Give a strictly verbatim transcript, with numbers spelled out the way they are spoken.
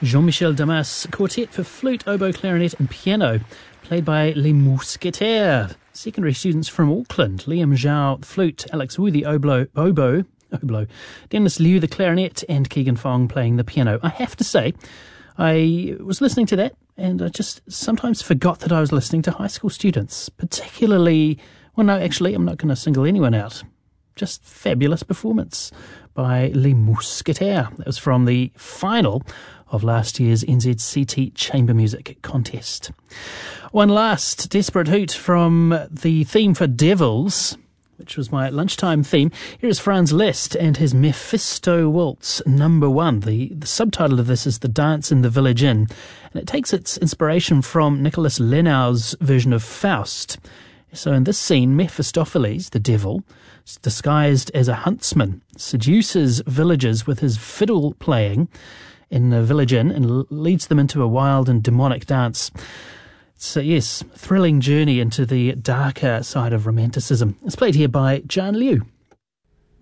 Jean-Michel Damas Quartet for flute, oboe, clarinet and piano, played by Les Mousquetaires, secondary students from Auckland. Liam Zhao, flute, Alex Wu, the oboe, oboe, oboe, Dennis Liu, the clarinet, and Keegan Fong playing the piano. I have to say, I was listening to that, and I just sometimes forgot that I was listening to high school students, particularly, well, no, actually, I'm not going to single anyone out. Just fabulous performance by Les Mousquetaires. That was from the final of last year's N Z C T Chamber Music Contest. One last desperate hoot from the theme for Devils, which was my lunchtime theme. Here is Franz Liszt and his Mephisto Waltz number one. The, the subtitle of this is The Dance in the Village Inn, and it takes its inspiration from Nicholas Lenau's version of Faust. So in this scene, Mephistopheles, the devil, disguised as a huntsman, seduces villagers with his fiddle playing in a village inn and leads them into a wild and demonic dance. So yes, thrilling journey into the darker side of romanticism. It's played here by Zhan Liu.